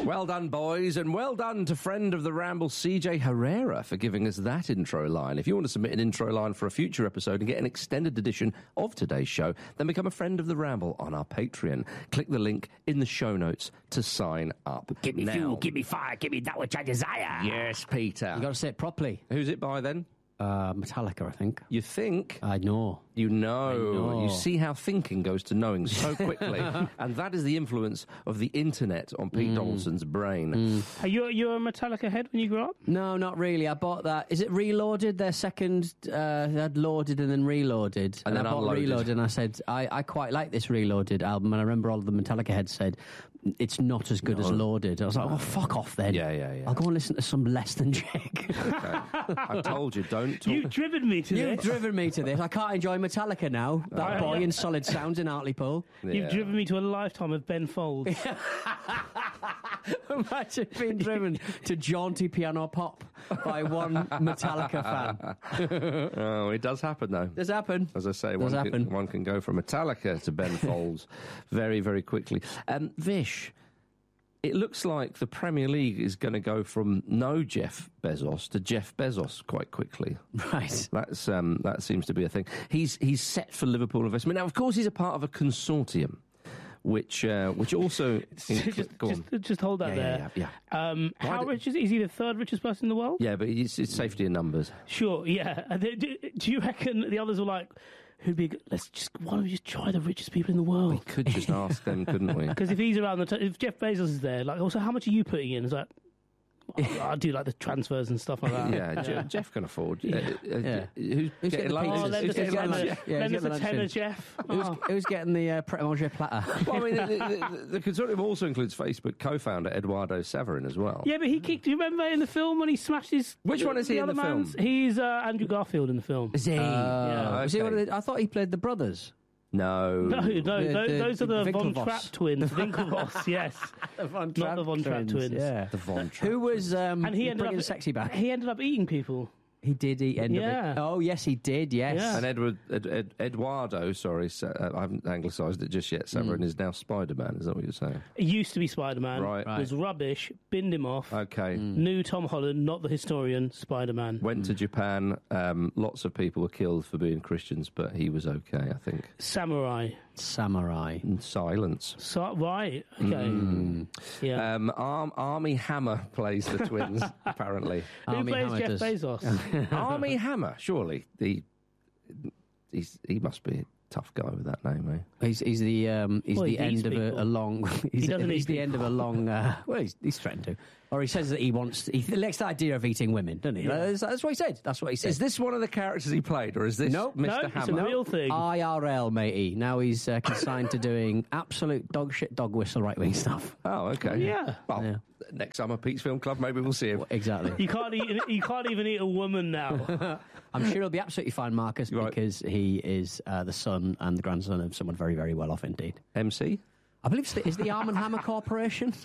Well done, boys, and well done to friend of the Ramble, CJ Herrera, for giving us that intro line. If you want to submit an intro line for a future episode and get an extended edition of today's show, then become a friend of the Ramble on our Patreon. Click the link in the show notes to sign up. Give me fuel, give me fire, give me that which I desire. Yes, Peter. You got to say it properly. Who's it by then? Metallica, I think. You think? I know. You know. You see how thinking goes to knowing so quickly. And that is the influence of the internet on Pete Donaldson's brain. Are you a Metallica head when you grew up? No, not really. I bought that. Is it Reloaded? Their second, had Loaded and then Reloaded. And then I bought Unloaded. Reloaded and I said, I quite like this Reloaded album. And I remember all of the Metallica heads said, it's not as good as Loaded. I was like, oh, fuck off then. Yeah. I'll go and listen to some Less Than Jake. Okay. I told you, don't talk. You've driven me to You've this. driven me to this. I can't enjoy Metallica now. That boy in Solid Sounds in Hartlepool. You've driven me to a lifetime of Ben Folds. Imagine being driven to jaunty piano pop by one Metallica fan. Oh, it does happen, though. Does happen. As I say, Does one happen. can go from Metallica to Ben Folds very, very quickly. Vish, it looks like the Premier League is going to go from no Jeff Bezos to Jeff Bezos quite quickly. Right. That seems to be a thing. He's set for Liverpool investment. Now, of course, he's a part of a consortium, which also... just hold that there. Yeah. How rich is he? The third richest person in the world? Yeah, but it's safety in numbers. Sure, yeah. Do you reckon the others were like, why don't we just try the richest people in the We world? could just ask them, couldn't we? Because if he's around if Jeff Bezos is there, like, also, how much are you putting in? It's like, I do like the transfers and stuff like that. Yeah, Jeff can afford. Yeah. Who's Who's getting getting the lunch? pizzas? lend Who's us a getting lunch? tenner, Yeah, lend who's us a getting tenner, lunch in? Jeff. Who's getting the Pret a Manger platter? Well, I mean, the consortium also includes Facebook co-founder Eduardo Severin as well. Yeah, but he kicked. Do you remember in the film when he smashed his? Which one is he in other the film? man's? He's Andrew Garfield in the film. Is he? Was he one of the, I thought he played the brothers. No. No, those are the Von Winklevoss. Trapp twins. Winklevoss, yes. Not Not the Von Trapp twins. Yeah. The Von Trapp. Who was And he ended bringing up sexy back? He ended up eating people. He did. He ended Yeah. up. Oh yes, he did. Yes. Yeah. And Eduardo, sorry, I haven't anglicised it just yet. Severin is now Spider-Man. Is that what you're saying? It used to be Spider-Man. Right. Was rubbish. Binned him off. Okay. New Tom Holland, not the historian. Spider-Man. Went to Japan. Lots of people were killed for being Christians, but he was okay, I think. Samurai. Samurai. In silence. So, right. Okay. Yeah. Army Hammer plays the twins, apparently. Who Army plays Hammer Jeff does. Bezos? Army Hammer, surely. He must be a tough guy with that name, eh? He's the Well, he end eats of a people. long. He's doesn't the eat end of a long. Well, he's threatened to, or he says that he likes the idea of eating women, doesn't he? Yeah. That's what he said. That's what he said. Is this one of the characters he played, or is this Nope. Mr. No, it's a Hammer? real thing. IRL, matey. Now he's consigned to doing absolute dog shit, dog whistle, right wing stuff. Oh, okay. Yeah. Well, Yeah. next summer, Pete's Film Club, maybe we'll see him. Exactly. You can't even eat a woman now. I'm sure he'll be absolutely fine, Marcus, Right. because he is the son and the grandson of someone very, very well off indeed. MC? I believe it's the Arm and Hammer Corporation.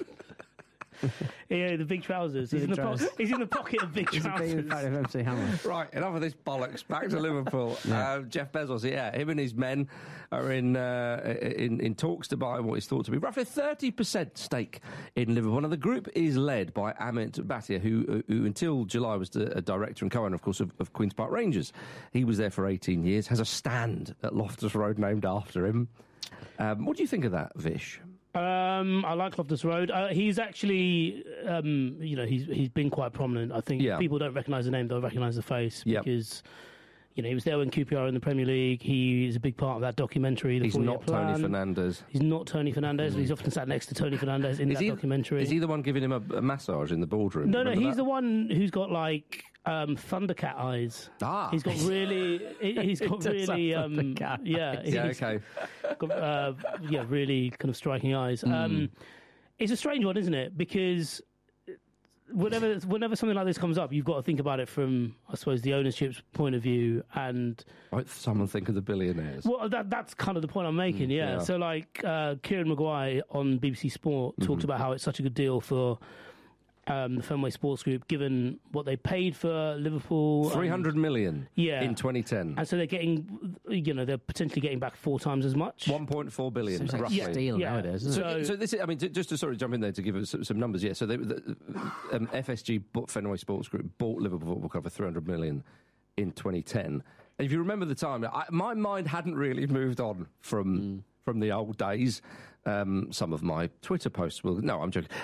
Yeah, the big trousers. He's in the pocket of big He's a big trousers. fan of MC Hammer. Right, enough of this bollocks. Back to Liverpool. Jeff Bezos, him and his men are in talks to buy what is thought to be roughly 30% stake in Liverpool. Now, the group is led by Amit Bhatia, who until July was a director and co-owner, of course, of Queen's Park Rangers. He was there for 18 years, has a stand at Loftus Road named after him. What do you think of that, Vish? I like Loftus Road. He's actually, he's been quite prominent. I think Yeah. people don't recognise the name; they'll recognise the face Yep. because, he was there when QPR in the Premier League. He is a big part of that documentary. The He's 4-year not plan. Tony Fernandez. He's not Tony Fernandez. But he's often sat next to Tony Fernandez in that documentary. Is he the one giving him a massage in the boardroom? No, Remember he's that? the one who's got like Thundercat eyes. Ah. He's got really, he's got does have really, Thundercat yeah, Yeah, he's okay. got, really kind of striking eyes. It's a strange one, isn't it? Because whenever something like this comes up, you've got to think about it from, I suppose, the ownership's point of view. And Might someone think of the billionaires? well, that's kind of the point I'm making. Yeah. yeah. So like Kieran Maguire on BBC Sport talked about how it's such a good deal for the Fenway Sports Group, given what they paid for Liverpool. 300 million Yeah. in 2010. And so they're getting, they're potentially getting back 4 times as much. 1.4 billion, Seems like roughly. a steal nowadays, isn't it? So this is, I mean, just to jump in there to give us some numbers, yeah. So FSG Fenway Sports Group bought Liverpool Football Club for 300 million in 2010. And if you remember the time, my mind hadn't really moved on from the old days. Some of my Twitter posts will. No, I'm joking.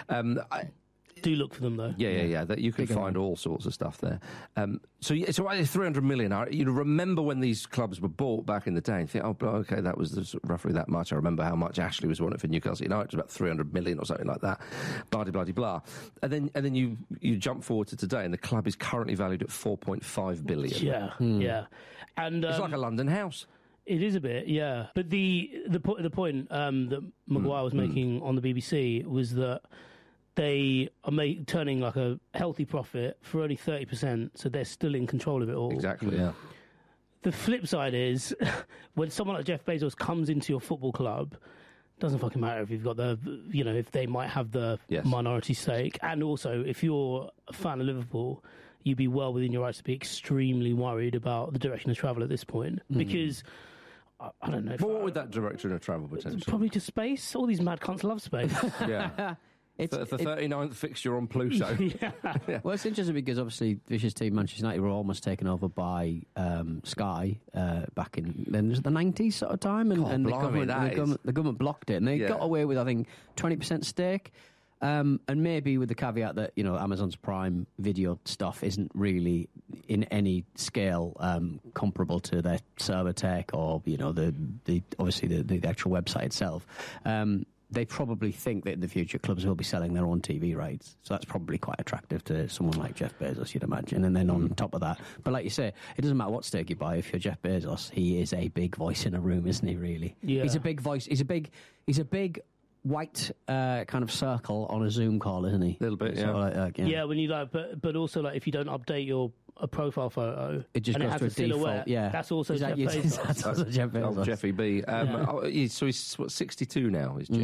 Do look for them, though. Yeah. That you can find all sorts of stuff there. So 300 million. You remember when these clubs were bought back in the day and think, oh, okay, that was roughly that much. I remember how much Ashley was wanting for Newcastle United. It was about 300 million or something like that. Blah, blah, blah, blah. And then you jump forward to today, and the club is currently valued at 4.5 billion. Yeah. And it's like a London house. It is a bit, yeah. But the point that Maguire was making on the BBC was that they are turning like a healthy profit for only 30%, so they're still in control of it all. Exactly, yeah. The flip side is, when someone like Jeff Bezos comes into your football club, doesn't fucking matter if you've got if they might have the minority stake, and also if you're a fan of Liverpool, you'd be well within your rights to be extremely worried about the direction of travel at this point, because I don't know. What would that direction of travel potentially? Probably to space. All these mad cunts love space. Yeah. It's the 39th fixture on Pluto. Yeah. Well, it's interesting because obviously Vicious team Manchester United were almost taken over by Sky back in the 90s sort of time, and the government blocked it, and they got away with, I think, 20% stake. And maybe with the caveat that Amazon's Prime Video stuff isn't really in any scale comparable to their server tech or the obviously the actual website itself. They probably think that in the future clubs will be selling their own TV rights, so that's probably quite attractive to someone like Jeff Bezos, you'd imagine. And then on top of that, but like you say, it doesn't matter what stake you buy. If you're Jeff Bezos, he is a big voice in a room, isn't he? Really, he's a big voice. He's a big white kind of circle on a Zoom call, isn't he? A little bit, yeah. Yeah, when you but also if you don't update your profile photo, it just goes to a default. Yeah, that's also Jeff Bezos. That's also Jeff Bezos. Oh, Jeffy B. So he's 62 now. Is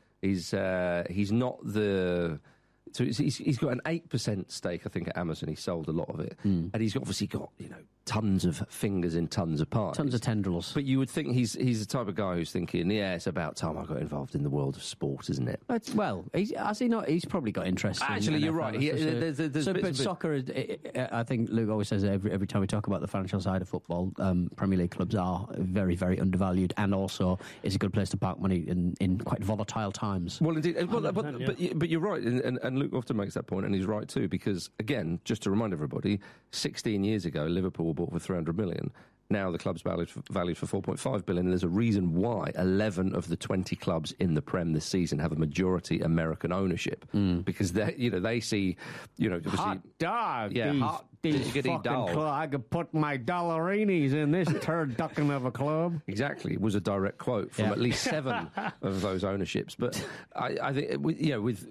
Jeff? He's not the. So he's got an 8% stake, I think, at Amazon. He sold a lot of it, and he's obviously got tons of fingers in tons of pies, tons of tendrils. But you would think he's the type of guy who's thinking, it's about time I got involved in the world of sport, isn't it? Has he not? He's probably got interest. Actually, in you're right. But soccer, I think Luke always says every time we talk about the financial side of football, Premier League clubs are very, very undervalued, and also is a good place to park money in quite volatile times. Well, indeed, but you're right, and Luke often makes that point, and he's right too, because, again, just to remind everybody, 16 years ago, Liverpool were bought for 300 million. Now the club's valued for 4.5 billion, and there's a reason why 11 of the 20 clubs in the Prem this season have a majority American ownership, because they see, obviously, hot dog, hot fucking club. I could put my dollarinis in this turducken of a club. Exactly, it was a direct quote from at least 7 of those ownerships. But I think with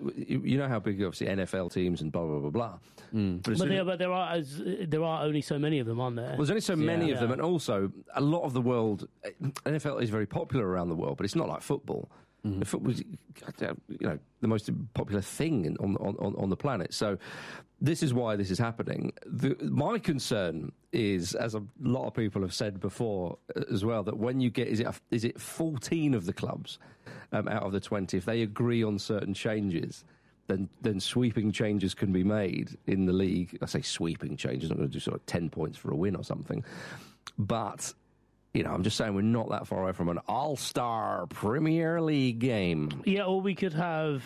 how big obviously NFL teams and blah blah blah blah. But there are only so many of them, aren't there? Well, there's only so many of them, and also a lot of the world. NFL is very popular around the world, but it's not like football. Football is, the most popular thing on the planet. So this is why this is happening. My concern is, as a lot of people have said before as well, that when you get is it 14 of the clubs out of the 20, if they agree on certain changes, then sweeping changes can be made in the league. I say sweeping changes. I'm not going to do sort of 10 points for a win or something, but. I'm just saying we're not that far away from an all-star Premier League game. Yeah, or we could have,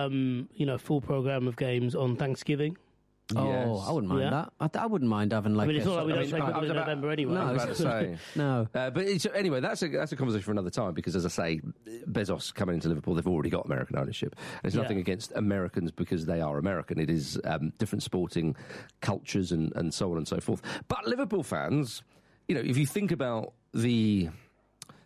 a full programme of games on Thanksgiving. Oh, yes. I wouldn't mind that. I wouldn't mind having like. It's not like we don't play football in November anyway. No, I was about to say no. But anyway, that's a conversation for another time, because, as I say, Bezos coming into Liverpool, they've already got American ownership. And it's nothing against Americans because they are American. It is different sporting cultures and so on and so forth. But Liverpool fans, if you think about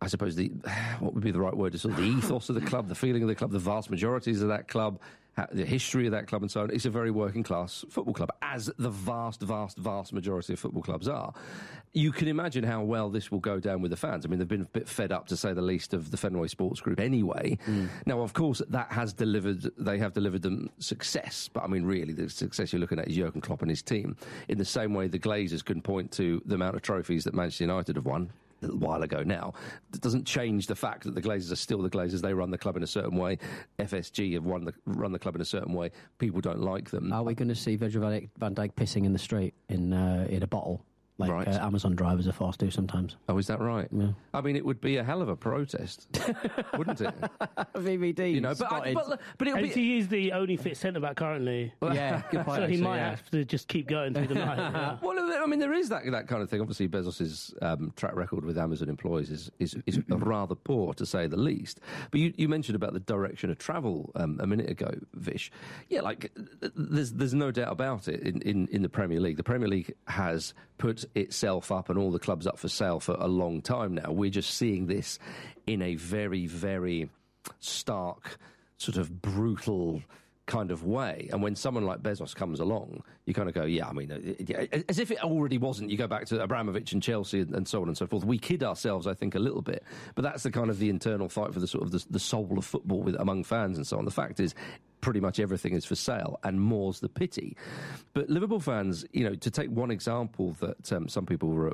I suppose what would be the right word? Sort of the ethos of the club, the feeling of the club, the vast majorities of that club, the history of that club and so on. It's a very working-class football club, as the vast, vast, vast majority of football clubs are. You can imagine how well this will go down with the fans. I mean, they've been a bit fed up, to say the least, of the Fenway Sports Group anyway. Now, of course, they have delivered them success, but I mean, really, the success you're looking at is Jurgen Klopp and his team. In the same way the Glazers can point to the amount of trophies that Manchester United have won a little while ago now. It doesn't change the fact that the Glazers are still the Glazers. They run the club in a certain way. FSG have run the club in a certain way. People don't like them. Are we going to see Virgil van Dijk pissing in the street in a bottle? Like Amazon drivers are forced to sometimes. Oh, is that right? Yeah. I mean, it would be a hell of a protest, wouldn't it? VVD, you know, but he is the only fit centre-back currently. Yeah, good point. So he might have to just keep going through the night. Yeah. Well, I mean, there is that kind of thing. Obviously, Bezos's track record with Amazon employees is rather poor, to say the least. But you mentioned about the direction of travel a minute ago, Vish. Yeah, like there's no doubt about it in the Premier League. The Premier League has put itself up and all the clubs up for sale for a long time now. We're just seeing this in a very, very stark, sort of brutal kind of way. And when someone like Bezos comes along, you kind of go, yeah, I mean, as if it already wasn't. You go back to Abramovich and Chelsea and so on and so forth. We kid ourselves, I think, a little bit. But that's the kind of the internal fight for the sort of the soul of football among fans and so on. The fact is, pretty much everything is for sale, and more's the pity. But Liverpool fans, you know, to take one example that some people were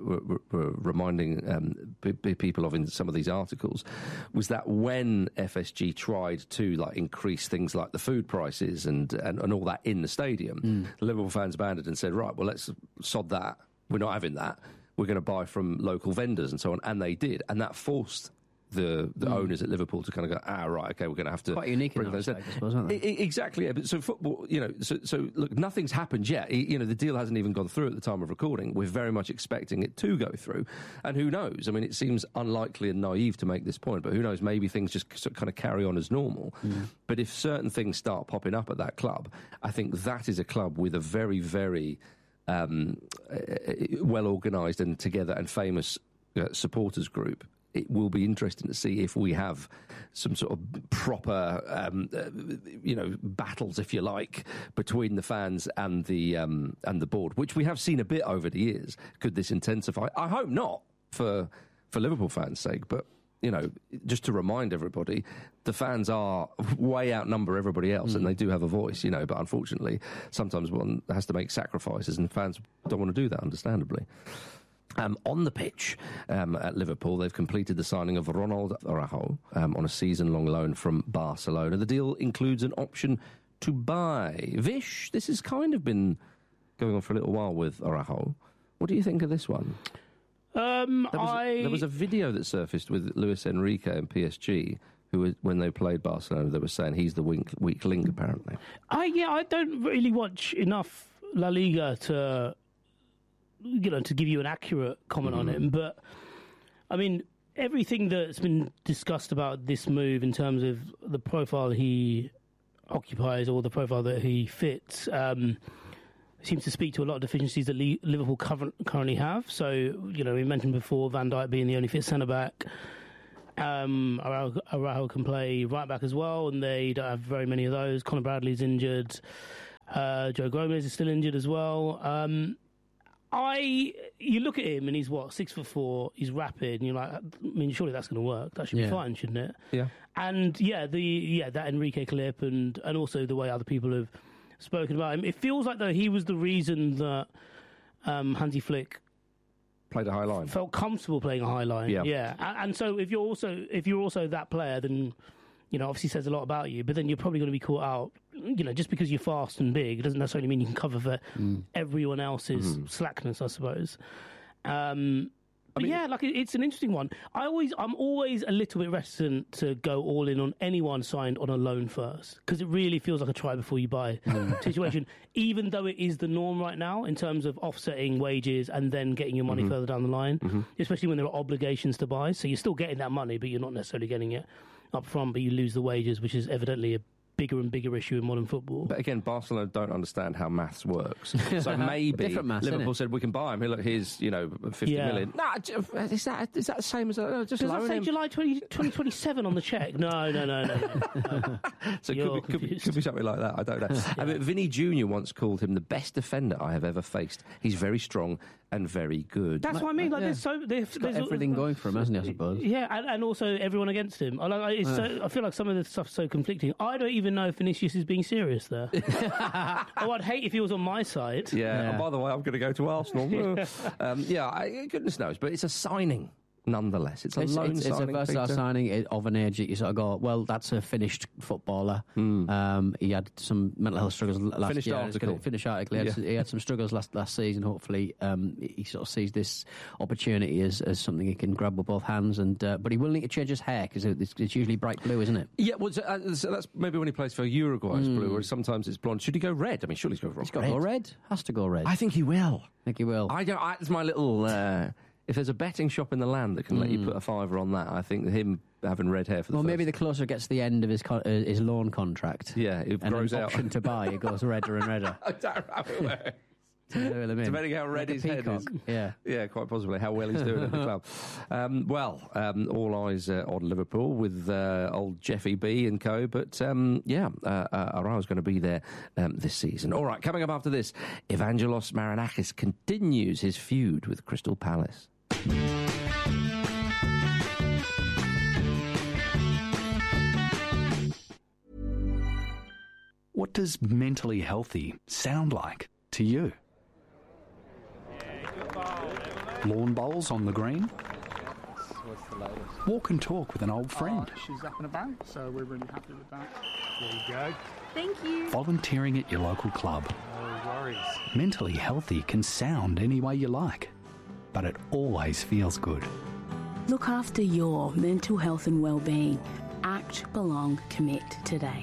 reminding people of in some of these articles, was that when FSG tried to increase things like the food prices and all that in the stadium, the Liverpool fans banded and said, right, well, let's sod that. We're not having that. We're going to buy from local vendors and so on. And they did. And that forced the owners at Liverpool to kind of go, right, okay, we're going to have to quite unique bring those in. I suppose, aren't they? Exactly. Yeah. But so football, you know, so look, nothing's happened yet. You know, the deal hasn't even gone through at the time of recording. We're very much expecting it to go through, and who knows? I mean, it seems unlikely and naive to make this point, but who knows? Maybe things just kind of carry on as normal. But if certain things start popping up at that club, I think that is a club with a very, very well organised and together and famous supporters group. It will be interesting to see if we have some sort of proper, battles, if you like, between the fans and the board, which we have seen a bit over the years. Could this intensify? I hope not, for Liverpool fans' sake, but you know, just to remind everybody, the fans are way outnumber everybody else, and they do have a voice, you know, but unfortunately, sometimes one has to make sacrifices, and fans don't want to do that, understandably. On the pitch at Liverpool, they've completed the signing of Ronald Araujo on a season-long loan from Barcelona. The deal includes an option to buy. Vish, this has kind of been going on for a little while with Araujo. What do you think of this one? There was a video that surfaced with Luis Enrique and PSG, who, when they played Barcelona, they were saying he's the weak link, apparently. I don't really watch enough La Liga to give you an accurate comment on him. But, I mean, everything that's been discussed about this move in terms of the profile he occupies or the profile that he fits seems to speak to a lot of deficiencies that Liverpool currently have. So, you know, we mentioned before Van Dijk being the only fit centre-back. Araujo can play right-back as well, and they don't have very many of those. Conor Bradley's injured. Joe Gomez is still injured as well. You look at him and he's 6'4", he's rapid, and you're like, I mean, surely that's going to work. That should be fine, shouldn't it? Yeah. And that Enrique clip and also the way other people have spoken about him, it feels like though he was the reason that Hansi Flick played a high line, felt comfortable playing a high line. Yeah. And so if you're also that player, then you know, obviously says a lot about you, but then you're probably going to be caught out, you know, just because you're fast and big, it doesn't necessarily mean you can cover for everyone else's slackness, I suppose. It's an interesting one. I'm always a little bit reticent to go all in on anyone signed on a loan first, because it really feels like a try before you buy situation, even though it is the norm right now in terms of offsetting wages and then getting your money further down the line, especially when there are obligations to buy. So you're still getting that money, but you're not necessarily getting it up front, but you lose the wages, which is evidently a bigger and bigger issue in modern football. But again, Barcelona don't understand how maths works. So maybe maths, Liverpool said, we can buy him. Look, here's, 50 million. No, is that the same as... just Does that say him. July 2027 on the cheque? No. So it could be something like that. I don't know. I mean, Vinny Jr. once called him the best defender I have ever faced. He's very strong and very good. That's what I mean. Like, He's got everything going for him, hasn't he, I suppose? Yeah, and also everyone against him. I feel like some of the stuff's so conflicting. I don't even know if Vinicius is being serious there. I'd hate if he was on my side. Yeah. Oh, by the way, I'm going to go to Arsenal. Goodness knows. But it's a signing. Nonetheless, it's a loan signing. It's a versatile signing of an age that you sort of go, well, that's a finished footballer. He had some mental health struggles last year. Finished article. He had some struggles last season. Hopefully, he sort of sees this opportunity as something he can grab with both hands. But he will need to change his hair because it's usually bright blue, isn't it? Yeah, well, so that's maybe when he plays for Uruguay, it's blue, or sometimes it's blonde. Should he go red? I mean, surely he's got to go red. Has to go red. I think he will. It's my little... if there's a betting shop in the land that can let you put a fiver on that, I think him having red hair for the maybe the closer it gets to the end of his loan contract. Yeah, it grows out. Option to buy, it goes redder and redder. I don't know how it works. Depending how red his head is. Yeah, quite possibly. How well he's doing at the club. All eyes on Liverpool with old Jeffy B and co. But, Araujo's going to be there this season. All right, coming up after this, Evangelos Marinakis continues his feud with Crystal Palace. What does mentally healthy sound like to you? Lawn bowls on the green? Walk and talk with an old friend. She's up and about, so we're really happy with that. There you go. Thank you. Volunteering at your local club. No worries. Mentally healthy can sound any way you like, but it always feels good. Look after your mental health and well-being. Act, belong, commit today.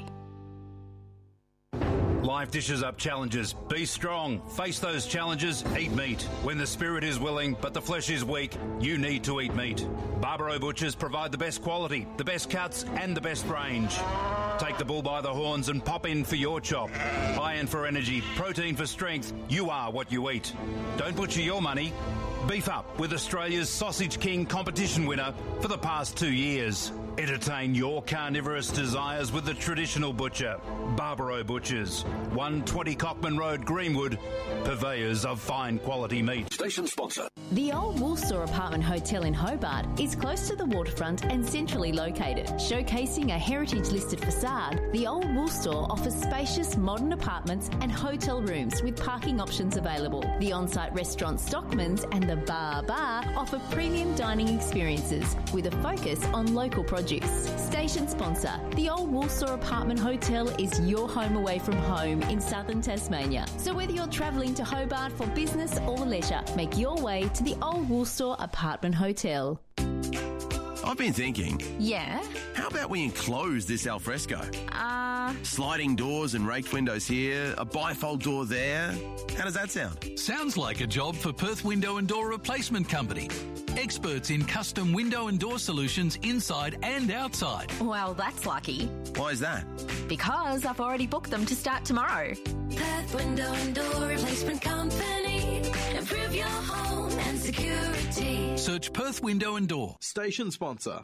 Life dishes up challenges. Be strong. Face those challenges. Eat meat. When the spirit is willing but the flesh is weak, you need to eat meat. Barbaro Butchers provide the best quality, the best cuts and the best range. Take the bull by the horns and pop in for your chop. Iron for energy, protein for strength. You are what you eat. Don't butcher your money. Beef up with Australia's Sausage King competition winner for the past 2 years. Entertain your carnivorous desires with the traditional butcher, Barbaro Butchers, 120 Cockman Road, Greenwood, purveyors of fine quality meat. Station sponsor. The Old Woolstore Apartment Hotel in Hobart is close to the waterfront and centrally located. Showcasing a heritage-listed facade, the Old Woolstore offers spacious modern apartments and hotel rooms with parking options available. The on-site restaurant Stockman's and the Bar offer premium dining experiences with a focus on local produce. Station sponsor. The Old Woolstore Apartment Hotel is your home away from home in southern Tasmania. So whether you're travelling to Hobart for business or leisure, make your way to the Old Woolstore Apartment Hotel. I've been thinking. Yeah? How about we enclose this alfresco? Sliding doors and raked windows here, a bifold door there. How does that sound? Sounds like a job for Perth Window and Door Replacement Company. Experts in custom window and door solutions inside and outside. Well, that's lucky. Why is that? Because I've already booked them to start tomorrow. Perth Window and Door Replacement Company. Improve your home and security. Search Perth Window and Door. Station sponsor.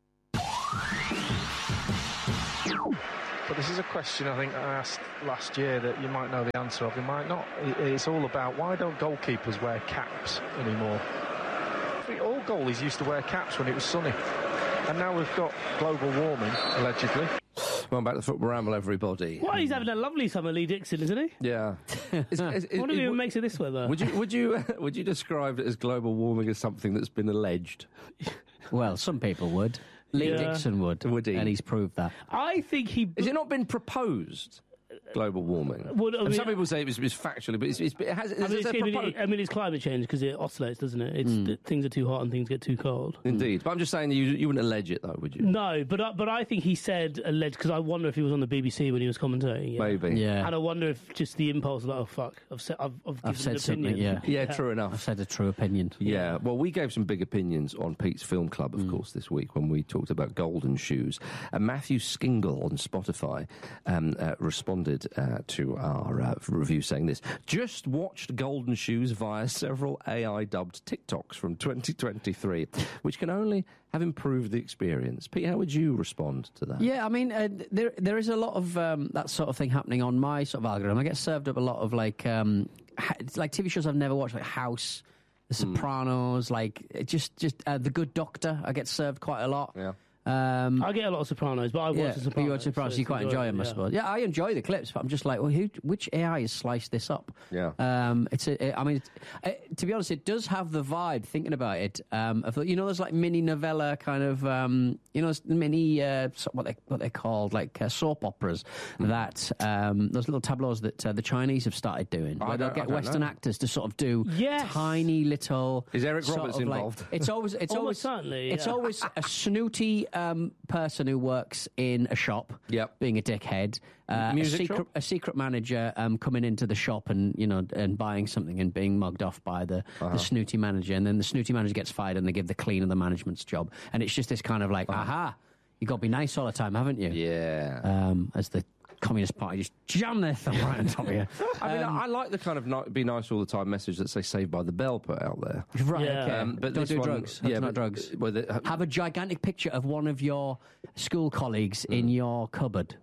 But this is a question I think I asked last year that you might know the answer of, you might not. It's all about why don't goalkeepers wear caps anymore? All goalies used to wear caps when it was sunny. And now we've got global warming, allegedly. Welcome back to Football Ramble, everybody. Well, he's having a lovely summer, Lee Dixon, isn't he? Yeah. What do you make of this weather? Would you describe it as global warming as something that's been alleged? Well, some people would. Lee Dixon would he? And he's proved that. I think he... Has it not been proposed? global warming. Well, and some people say it was factually, but it has. It's climate change because it oscillates, doesn't it? It's things are too hot and things get too cold. Indeed, but I'm just saying you wouldn't allege it though, would you? No, but I think he said alleged because I wonder if he was on the BBC when he was commentating. Maybe, yeah. And I wonder if just the impulse, like, oh fuck, I've said something. Yeah, true enough. I've said a true opinion. Yeah, well, we gave some big opinions on Pete's Film Club, of course, this week when we talked about Golden Shoes. And Matthew Skingle on Spotify responded to our review saying this: just watched Golden Shoes via several AI-dubbed TikToks from 2023, which can only have improved the experience. Pete, how would you respond to that? Yeah, I mean, there is a lot of that sort of thing happening on my sort of algorithm. I get served up a lot of like TV shows I've never watched, like House, The Sopranos, like just The Good Doctor. I get served quite a lot. Yeah. I get a lot of Sopranos, but I watch The Sopranos. You watch Sopranos, so you quite enjoy them, I suppose. Yeah, I enjoy the clips, but I'm just like, well, which AI has sliced this up? Yeah. To be honest, it does have the vibe, thinking about it, of, there's like mini novella kind of, mini, what they're called, like soap operas, that, those little tableaus that the Chinese have started doing, where they'll get Western actors to sort of do tiny little... Is Eric Roberts involved? Like, it's always a snooty person who works in a shop, being a dickhead, a secret manager coming into the shop and buying something and being mugged off by the snooty manager, and then the snooty manager gets fired and they give the cleaner the management's job, and it's just this kind of like, you got to be nice all the time, haven't you? Yeah. As the Communist Party just jam their thumb right on top of you. I mean, I like the kind of be nice all the time message that say Saved by the Bell put out there. Right, okay. But don't do drugs. Not drugs. Have a gigantic picture of one of your school colleagues in your cupboard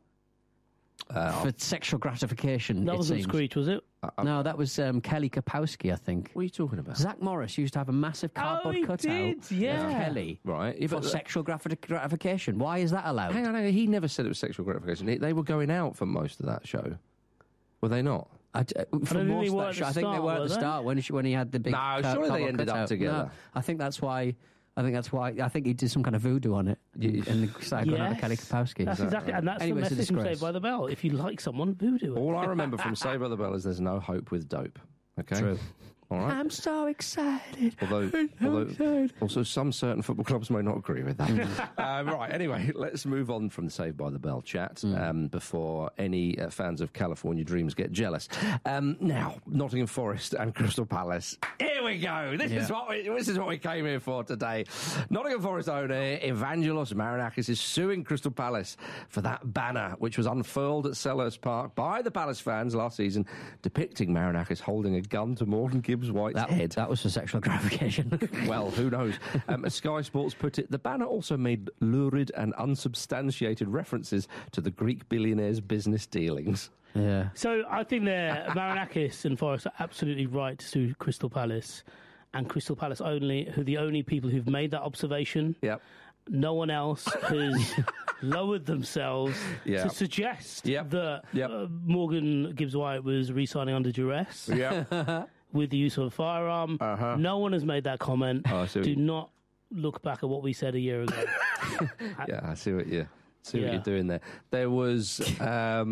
for sexual gratification. That wasn't Screech, was it? No, that was Kelly Kapowski, I think. What are you talking about? Zach Morris used to have a massive cardboard cutout of Kelly for sexual gratification. Why is that allowed? Hang on, he never said it was sexual gratification. They were going out for most of that show. Were they not? I think they were at the start when he had the big. No, surely they ended up together. No, I think that's why. I think he did some kind of voodoo on it and started going out with Kelly Kapowski. That's exactly, and that's the message from Saved by the Bell. If you like someone, voodoo. All I remember from Saved by the Bell is there's no hope with dope. Okay? True. All right. I'm so excited. Although also some certain football clubs may not agree with that. Right, anyway, let's move on from the Saved by the Bell chat before any fans of California Dreams get jealous. Now, Nottingham Forest and Crystal Palace. Here we go. This is what we came here for today. Nottingham Forest owner Evangelos Marinakis is suing Crystal Palace for that banner which was unfurled at Selhurst Park by the Palace fans last season, depicting Marinakis holding a gun to Morgan Gibbs White's head. That was for sexual gratification. Well, who knows? As Sky Sports put it, the banner also made lurid and unsubstantiated references to the Greek billionaire's business dealings. Yeah. So I think Marinakis and Forest are absolutely right to sue Crystal Palace, and Crystal Palace are the only people who've made that observation. Yep. No one else has lowered themselves to suggest that Morgan Gibbs White was re-signing under duress. Yeah. With the use of a firearm. No one has made that comment. Do not look back at what we said a year ago. Yeah, I see what you're doing there. There was, I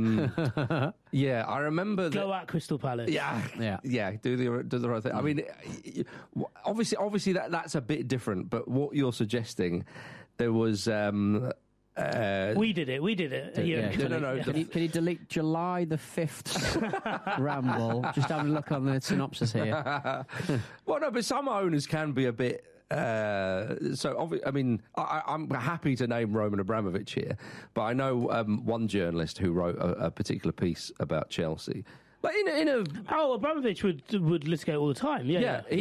remember. Go at Crystal Palace. Yeah. Do the right thing. I mean, obviously that's a bit different. But what you're suggesting, there was. We did it. No. Can you delete July the 5th ramble? Just have a look on the synopsis here. Well, no, but some owners can be a bit. I'm happy to name Roman Abramovich here, but I know one journalist who wrote a particular piece about Chelsea. Like Abramovich would litigate all the time.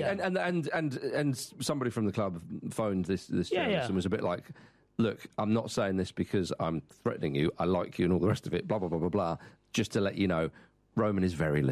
And somebody from the club phoned this journalist and was a bit like, look, I'm not saying this because I'm threatening you. I like you and all the rest of it, blah, blah, blah, blah, blah. Just to let you know, Roman is very